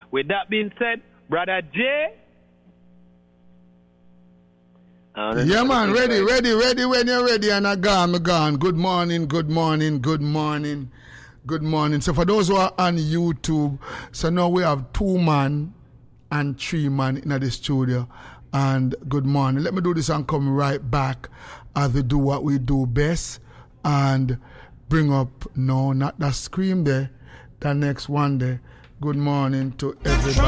With that being said, Brother J. Yeah, man, ready when you're ready, and I'm gone. Good morning. So for those who are on YouTube, so now we have 2 man and 3 man in the studio. And good morning. Let me do this and come right back as we do what we do best and bring up, no, not that scream there, the next one there. Good morning to everybody.